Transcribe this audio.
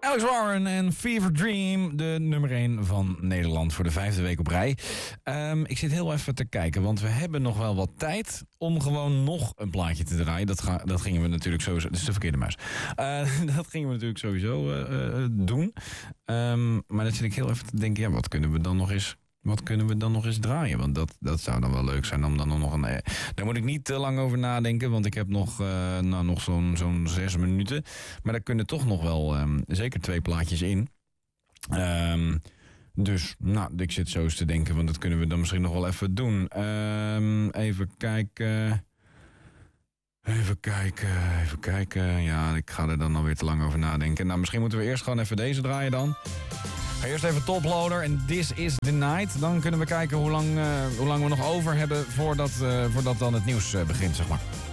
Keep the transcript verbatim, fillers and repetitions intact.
Alex Warren en Fever Dream, de nummer één van Nederland voor de vijfde week op rij. Um, ik zit heel even te kijken, want we hebben nog wel wat tijd om gewoon nog een plaatje te draaien. Dat, ga, dat gingen we natuurlijk sowieso... Dat is de verkeerde muis. Uh, dat gingen we natuurlijk sowieso uh, uh, doen. Um, maar dan zit ik heel even te denken, ja, wat kunnen we dan nog eens... Wat kunnen we dan nog eens draaien? Want dat, dat zou dan wel leuk zijn om dan nog een... Daar moet ik niet te lang over nadenken, want ik heb nog, uh, nou, nog zo'n, zo'n zes minuten. Maar daar kunnen toch nog wel um, zeker twee plaatjes in. Um, dus, nou, ik zit zo eens te denken, want dat kunnen we dan misschien nog wel even doen. Um, even kijken... Even kijken, even kijken. Ja, ik ga er dan alweer te lang over nadenken. Nou, misschien moeten we eerst gewoon even deze draaien dan. Ga eerst even Toploader en This is the Night. Dan kunnen we kijken hoe lang, uh, hoe lang we nog over hebben voordat, uh, voordat dan het nieuws uh, begint, zeg maar.